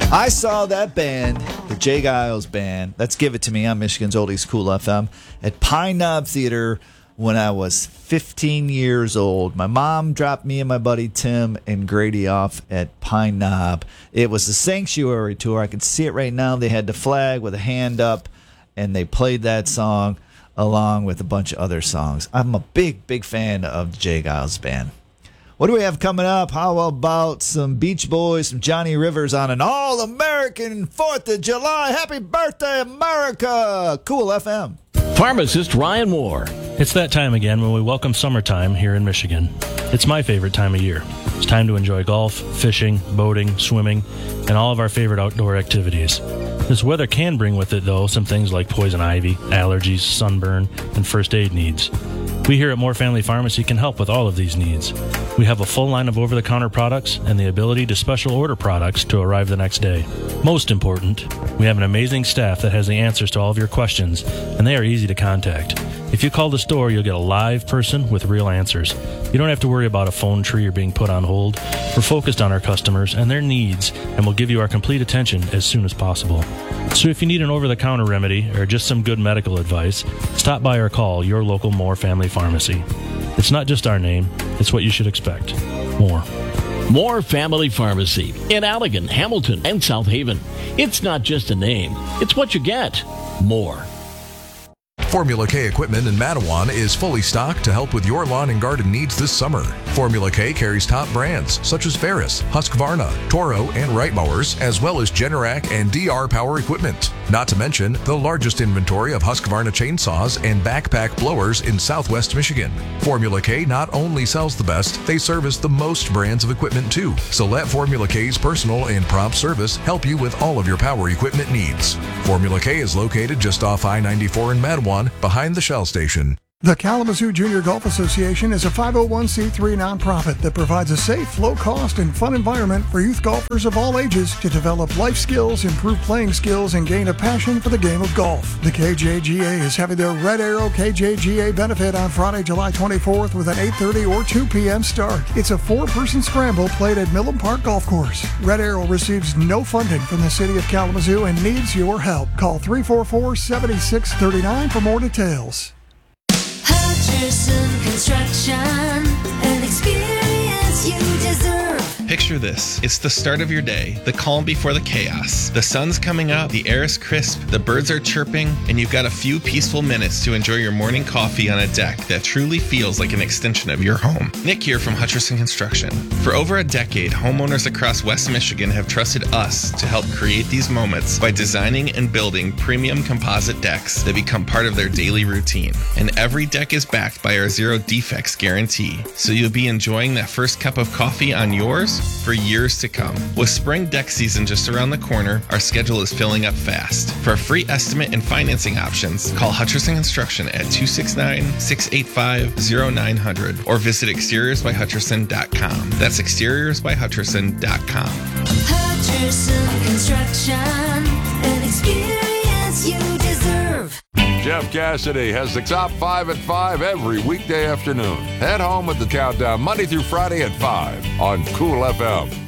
I saw that band, the Jay Giles Band, Let's Give It To Me on Michigan's Oldies Cool FM, at Pine Knob Theater when I was 15 years old. My mom dropped me and my buddy Tim and Grady off at Pine Knob. It was the Sanctuary Tour. I can see it right now. They had the flag with a hand up, and they played that song along with a bunch of other songs. I'm a big fan of the Jay Giles Band. What do we have coming up? How about some Beach Boys, some Johnny Rivers on an all-American 4th of July. Happy birthday, America! Cool FM. Pharmacist Ryan Moore. It's that time again when we welcome summertime here in Michigan. It's my favorite time of year. It's time to enjoy golf, fishing, boating, swimming, and all of our favorite outdoor activities. This weather can bring with it, though, some things like poison ivy, allergies, sunburn, and first aid needs. We here at Moore Family Pharmacy can help with all of these needs. We have a full line of over-the-counter products and the ability to special order products to arrive the next day. Most important, we have an amazing staff that has the answers to all of your questions, and they are easy to contact. If you call the store, you'll get a live person with real answers. You don't have to worry about a phone tree or being put on hold. We're focused on our customers and their needs, and we'll give you our complete attention as soon as possible. So if you need an over-the-counter remedy or just some good medical advice, stop by or call your local Moore Family Pharmacy. It's not just our name, it's what you should expect. Moore. Moore Family Pharmacy in Allegan, Hamilton, and South Haven. It's not just a name, it's what you get. More. Formula K equipment in Mattawan is fully stocked to help with your lawn and garden needs this summer. Formula K carries top brands such as Ferris, Husqvarna, Toro, and Wright mowers, as well as Generac and DR power equipment. Not to mention the largest inventory of Husqvarna chainsaws and backpack blowers in Southwest Michigan. Formula K not only sells the best, they service the most brands of equipment too. So let Formula K's personal and prompt service help you with all of your power equipment needs. Formula K is located just off I-94 in Mattawan, behind the Shell station. The Kalamazoo Junior Golf Association is a 501c3 nonprofit that provides a safe, low-cost, and fun environment for youth golfers of all ages to develop life skills, improve playing skills, and gain a passion for the game of golf. The KJGA is having their Red Arrow KJGA benefit on Friday, July 24th with an 8:30 or 2 p.m. start. It's a 4-person scramble played at Millen Park Golf Course. Red Arrow receives no funding from the city of Kalamazoo and needs your help. Call 344-7639 for more details. Hutcherson Construction, an experience you deserve. Picture this. It's the start of your day, the calm before the chaos. The sun's coming up, the air is crisp, the birds are chirping, and you've got a few peaceful minutes to enjoy your morning coffee on a deck that truly feels like an extension of your home. Nick here from Hutcherson Construction. For over a decade, homeowners across West Michigan have trusted us to help create these moments by designing and building premium composite decks that become part of their daily routine. And every deck is backed by our zero defects guarantee, so you'll be enjoying that first cup of coffee on yours for years to come. With spring deck season just around the corner, our schedule is filling up fast. For a free estimate and financing options, call Hutcherson Construction at 269-685-0900 or visit exteriorsbyhutcherson.com. That's exteriorsbyhutcherson.com. Hutcherson Construction, an experience you deserve. Jeff Cassidy has the top 5 at 5 every weekday afternoon. Head home with the countdown Monday through Friday at 5 on Cool FM.